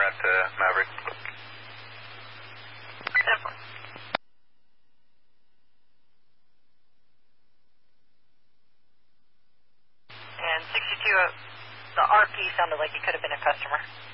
that, Maverick. And 62, the RP sounded like it could have been a customer.